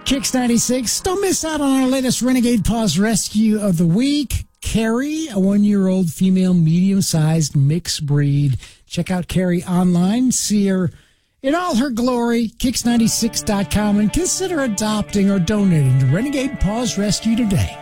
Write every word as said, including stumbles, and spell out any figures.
Kicks ninety-six. Don't miss out on our latest Renegade Paws Rescue of the Week. Carrie, a one-year-old female medium-sized mixed breed. Check out Carrie online. See her in all her glory. kicks ninety-six dot com and consider adopting or donating to Renegade Paws Rescue today.